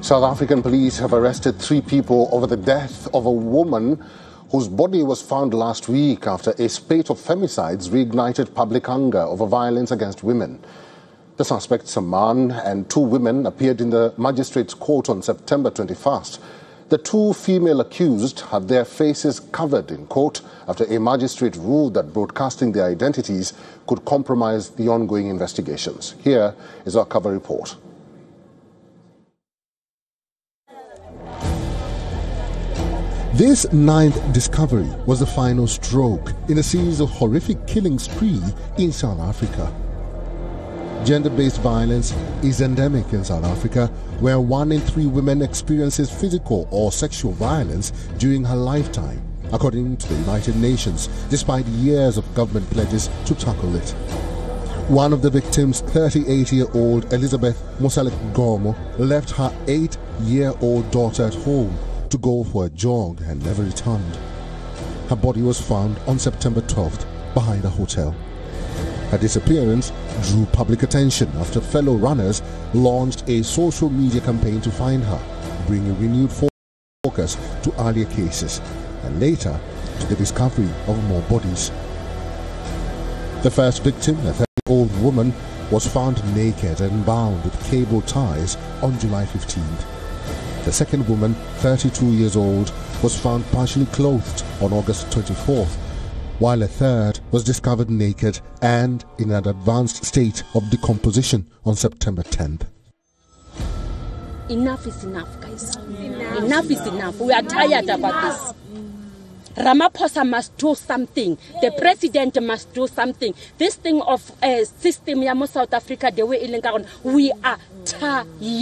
South African police have arrested 3 people over the death of a woman whose body was found last week after a spate of femicides reignited public anger over violence against women. The suspects, a man and 2 women, appeared in the magistrate's court on September 21st. The 2 female accused had their faces covered in court after a magistrate ruled that broadcasting their identities could compromise the ongoing investigations. Here is our cover report. This 9th discovery was the final stroke in a series of horrific killing spree in South Africa. Gender-based violence is endemic in South Africa, where 1 in 3 women experiences physical or sexual violence during her lifetime, according to the United Nations, despite years of government pledges to tackle it. One of the victims, 38-year-old Elizabeth Moselek-Gomo, left her 8-year-old daughter at home to go for a jog and never returned. Her body was found on September 12th behind a hotel. Her disappearance drew public attention after fellow runners launched a social media campaign to find her, bringing renewed focus to earlier cases and later to the discovery of more bodies. The first victim, a 30-year-old woman, was found naked and bound with cable ties on July 15th. The second woman, 32 years old, was found partially clothed on August 24th, while a third was discovered naked and in an advanced state of decomposition on September 10th. Enough is enough, guys. Enough is enough. We are tired about this. Ramaphosa must do something. The president must do something. This thing of system ya South Africa, the way we are tired.